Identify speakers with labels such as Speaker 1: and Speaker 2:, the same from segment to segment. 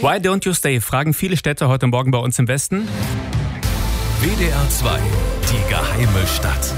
Speaker 1: Why don't you stay? Fragen viele Städte heute Morgen bei uns im Westen.
Speaker 2: WDR 2, die geheime Stadt.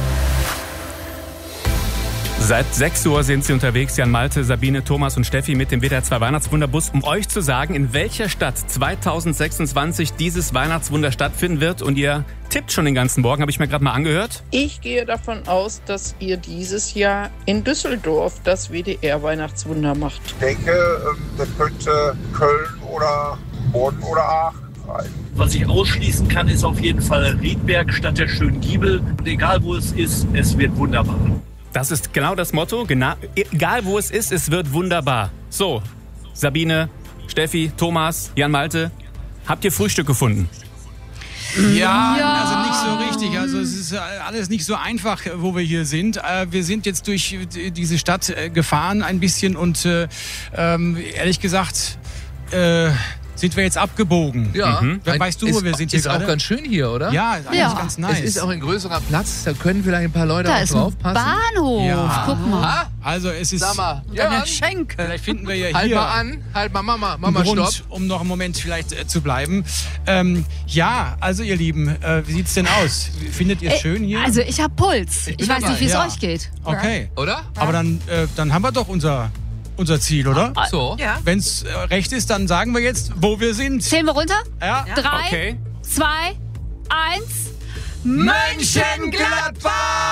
Speaker 1: Seit 6 Uhr sind sie unterwegs, Jan Malte, Sabine, Thomas und Steffi mit dem WDR 2 Weihnachtswunderbus, um euch zu sagen, in welcher Stadt 2026 dieses Weihnachtswunder stattfinden wird. Und ihr tippt schon den ganzen Morgen, habe ich mir gerade mal angehört.
Speaker 3: Ich gehe davon aus, dass ihr dieses Jahr in Düsseldorf das WDR-Weihnachtswunder macht.
Speaker 4: Ich denke, das könnte Köln oder Bonn oder Aachen sein.
Speaker 5: Was ich ausschließen kann, ist auf jeden Fall Riedberg statt der schönen Giebel. Und egal wo es ist, es wird wunderbar.
Speaker 1: Das ist genau das Motto. Egal wo es ist, es wird wunderbar. So, Sabine, Steffi, Thomas, Jan Malte, habt ihr Frühstück gefunden?
Speaker 6: Ja, also nicht so richtig. Also es ist alles nicht so einfach, wo wir hier sind. Wir sind jetzt durch diese Stadt gefahren ein bisschen und ehrlich gesagt sind wir jetzt abgebogen.
Speaker 7: Ja.
Speaker 6: Weißt du, wo wir sind hier gerade?
Speaker 7: Ist auch ganz schön hier, oder?
Speaker 6: Ja, ist eigentlich ganz nice.
Speaker 7: Es ist auch ein größerer Platz, da können vielleicht ein paar Leute auch draufpassen.
Speaker 8: Bahnhof,
Speaker 6: Ja.
Speaker 8: guck mal.
Speaker 6: Also es ist...
Speaker 7: Sag mal,
Speaker 8: Deine Schenkel.
Speaker 6: Vielleicht finden wir ja
Speaker 7: halt
Speaker 6: hier...
Speaker 7: mal an, halt mal Mama,
Speaker 6: Grund,
Speaker 7: stopp.
Speaker 6: um noch einen Moment vielleicht zu bleiben. Ja, also ihr Lieben, wie sieht's denn aus? Findet ihr es schön hier?
Speaker 8: Also ich hab Puls. Ich weiß nicht, wie es euch geht.
Speaker 6: Okay.
Speaker 7: Oder?
Speaker 6: Aber dann haben wir doch unser Ziel, oder?
Speaker 7: So.
Speaker 8: Ja.
Speaker 6: Wenn es recht ist, dann sagen wir jetzt, wo wir sind.
Speaker 8: Zählen wir runter?
Speaker 6: Ja.
Speaker 8: 3,
Speaker 1: Okay.
Speaker 8: 2, 1.
Speaker 6: Mönchengladbach!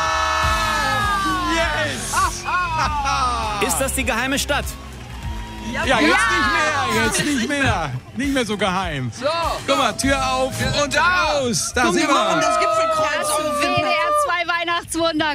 Speaker 6: Yes!
Speaker 1: Ist das die geheime Stadt?
Speaker 6: Ja, jetzt nicht mehr. Nicht mehr so geheim.
Speaker 7: So.
Speaker 6: Guck mal, Tür auf
Speaker 7: Wir sind
Speaker 6: und
Speaker 7: da.
Speaker 6: raus. Da sind wir.
Speaker 8: Das WDR 2 Weihnachtswunder